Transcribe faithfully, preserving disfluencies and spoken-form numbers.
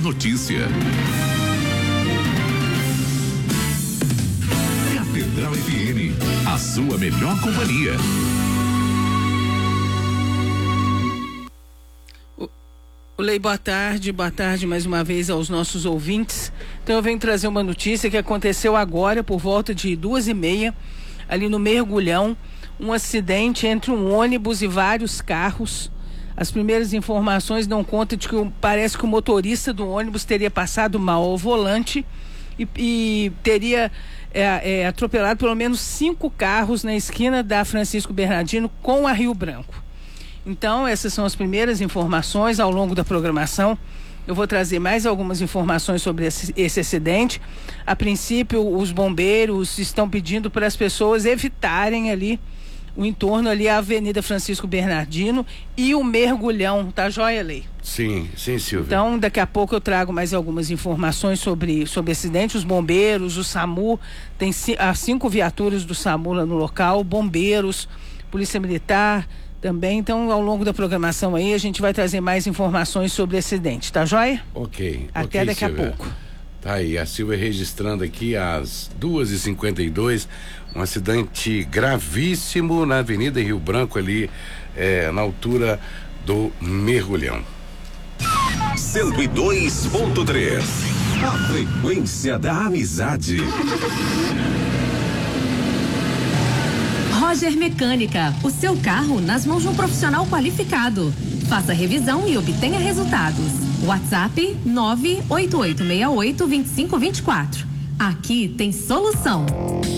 notícia. Catedral F M, a sua melhor companhia. Olê, boa tarde, boa tarde mais uma vez aos nossos ouvintes. Então eu venho trazer uma notícia que aconteceu agora por volta de duas e meia, ali no Mergulhão, um acidente entre um ônibus e vários carros. As primeiras informações dão conta de que parece que o motorista do ônibus teria passado mal ao volante e, e teria é, é, atropelado pelo menos cinco carros na esquina da Francisco Bernardino com a Rio Branco. Então, essas são as primeiras informações. Ao longo da programação eu vou trazer mais algumas informações sobre esse, esse acidente. A princípio, os bombeiros estão pedindo para as pessoas evitarem ali o entorno ali, a Avenida Francisco Bernardino e o Mergulhão, tá joia, Lei? Sim, sim, Silvia. Então, daqui a pouco eu trago mais algumas informações sobre, sobre acidente. Os bombeiros, o SAMU, tem as cinco viaturas do SAMU lá no local, bombeiros, Polícia Militar também. Então, ao longo da programação aí, a gente vai trazer mais informações sobre acidente, tá joia? Ok. Até okay, daqui Silvia. a pouco. Tá aí, a Silvia registrando aqui às duas e cinquenta e dois, um acidente gravíssimo na Avenida Rio Branco ali, é, na altura do Mergulhão. cento e dois ponto três, a frequência da amizade. Roger Mecânica, o seu carro nas mãos de um profissional qualificado. Faça revisão e obtenha resultados. WhatsApp nove oito oito seis oito dois cinco dois quatro. Aqui tem solução.